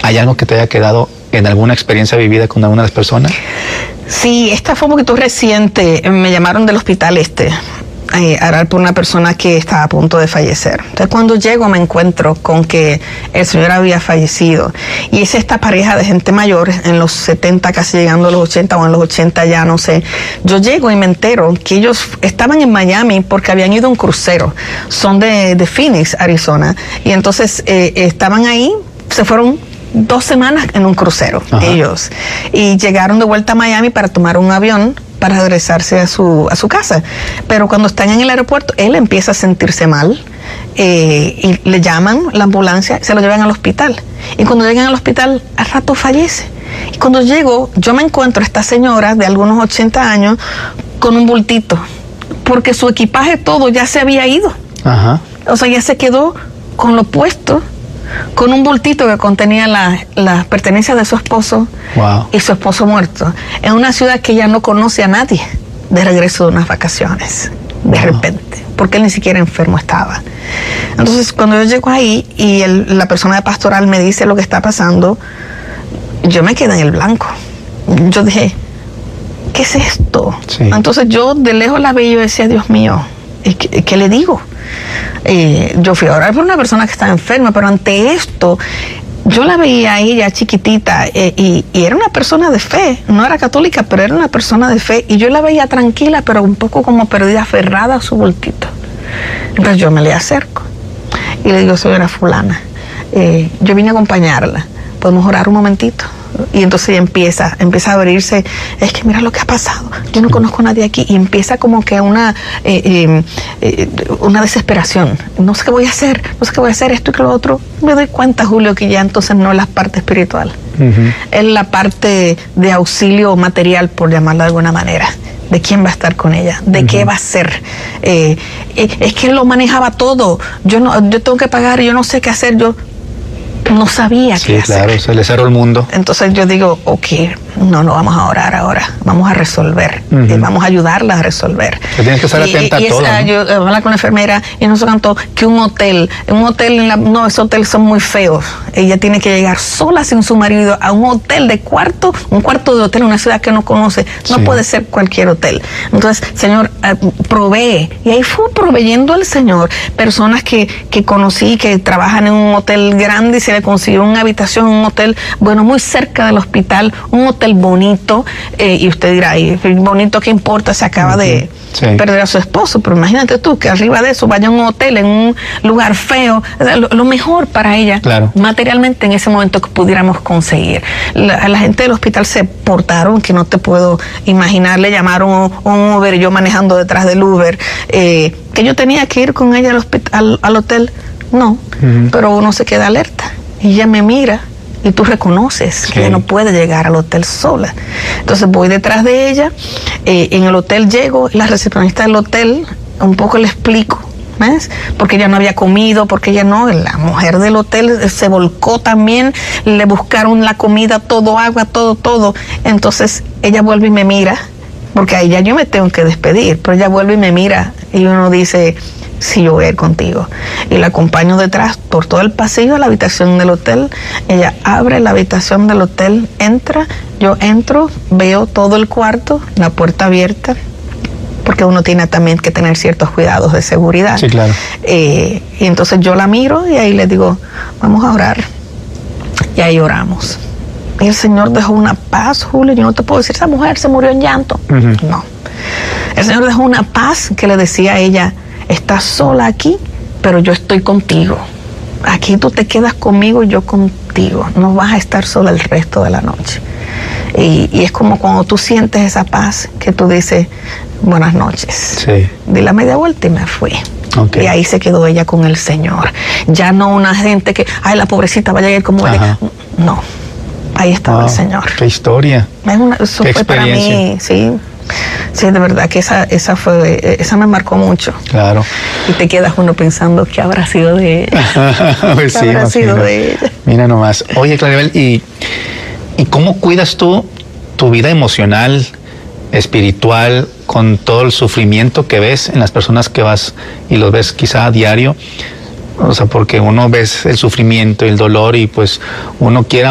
¿Hay algo que te haya quedado en alguna experiencia vivida con alguna de las personas? Sí, esta fue un poquito reciente. Me llamaron del hospital a orar por una persona que estaba a punto de fallecer. Entonces, cuando llego me encuentro con que el señor había fallecido. Y es esta pareja de gente mayor, en los 70, casi llegando a los 80, o en los 80 ya, no sé. Yo llego y me entero que ellos estaban en Miami porque habían ido a un crucero. Son de Phoenix, Arizona. Y entonces estaban ahí, se fueron 2 semanas en un crucero, ellos. Y llegaron de vuelta a Miami para tomar un avión para regresarse a su casa. Pero cuando están en el aeropuerto, él empieza a sentirse mal y le llaman la ambulancia, se lo llevan al hospital. Y cuando llegan al hospital, al rato fallece. Y cuando llego, yo me encuentro a esta señora de algunos 80 años con un bultito, porque su equipaje todo ya se había ido. O sea, ya se quedó con lo puesto, con un bultito que contenía las pertenencias de su esposo y su esposo muerto, en una ciudad que ella no conoce a nadie, de regreso de unas vacaciones, de repente, porque él ni siquiera enfermo estaba. Entonces, cuando yo llego ahí y la persona de pastoral me dice lo que está pasando, yo me quedé en el blanco. Yo dije, ¿qué es esto? Entonces yo de lejos la veía y yo decía, Dios mío, ¿qué le digo? Yo fui a orar por una persona que estaba enferma, pero ante esto, yo la veía a ella chiquitita y era una persona de fe, no era católica, pero era una persona de fe, y yo la veía tranquila, pero un poco como perdida, aferrada a su bultito. Entonces yo me le acerco y le digo, señora fulana, yo vine a acompañarla, ¿podemos orar un momentito? Y entonces ella empieza a abrirse, es que mira lo que ha pasado, yo no conozco a nadie aquí, y empieza como que una desesperación, no sé qué voy a hacer, esto y que lo otro. Me doy cuenta, Julio, que ya entonces no es la parte espiritual, es la parte de auxilio material, por llamarla de alguna manera, de quién va a estar con ella, de qué va a hacer. Es que él lo manejaba todo, yo tengo que pagar, yo no sé qué hacer, yo no sabía qué hacer. Claro, se le cerró el mundo. Entonces yo digo, ok, no vamos a orar ahora, vamos a resolver, vamos a ayudarla a resolver. Pero tienes que estar atenta a todo, ¿no? Yo hablaba con la enfermera y nos contó que esos hoteles son muy feos. Ella tiene que llegar sola sin su marido a un hotel de un cuarto de hotel en una ciudad que no conoce. No puede ser cualquier hotel. Entonces, Señor, provee. Y ahí fue proveyendo al Señor personas que conocí, que trabajan en un hotel grande, y se le consiguió una habitación en un hotel, bueno, muy cerca del hospital, un hotel bonito, y usted dirá, bonito, ¿qué importa? Se acaba de perder a su esposo, pero imagínate tú que arriba de eso vaya a un hotel en un lugar feo, lo mejor para ella, materialmente en ese momento que pudiéramos conseguir. La gente del hospital se portaron, que no te puedo imaginar, le llamaron un Uber, yo manejando detrás del Uber, que yo tenía que ir con ella al hotel. No, pero uno se queda alerta y ella me mira y tú reconoces que ella no puede llegar al hotel sola. Entonces voy detrás de ella, en el hotel llego, la recepcionista del hotel, un poco le explico, ¿ves? Porque ella no había comido, porque ella no, la mujer del hotel se volcó también, le buscaron la comida, todo, agua, todo. Entonces ella vuelve y me mira, porque a ella yo me tengo que despedir, pero ella vuelve y me mira y uno dice, sí, yo voy a ir contigo. Y la acompaño detrás por todo el pasillo a la habitación del hotel. Ella abre la habitación del hotel, entra, yo entro, veo todo el cuarto, la puerta abierta, porque uno tiene también que tener ciertos cuidados de seguridad. Sí, claro. Y entonces yo la miro y ahí le digo, vamos a orar. Y ahí oramos. Y el Señor dejó una paz, Julio, yo no te puedo decir, esa mujer se murió en llanto. No. El Señor dejó una paz que le decía a ella, estás sola aquí, pero yo estoy contigo. Aquí tú te quedas conmigo y yo contigo. No vas a estar sola el resto de la noche. Y es como cuando tú sientes esa paz que tú dices, buenas noches. Di la media vuelta y me fui. Y ahí se quedó ella con el Señor. Ya no una gente que, ay, la pobrecita vaya a ir como ella. No, ahí estaba el Señor. Qué historia. Eso fue para mí, Sí, de verdad que esa me marcó mucho. Claro. Y te quedas uno pensando qué habrá sido de ella. Pues ¿Qué habrá sido de ella? Mira nomás. Oye, Claribel, ¿y cómo cuidas tú tu vida emocional, espiritual, con todo el sufrimiento que ves en las personas que vas y los ves quizá a diario? O sea, porque uno ves el sufrimiento y el dolor y pues uno quiere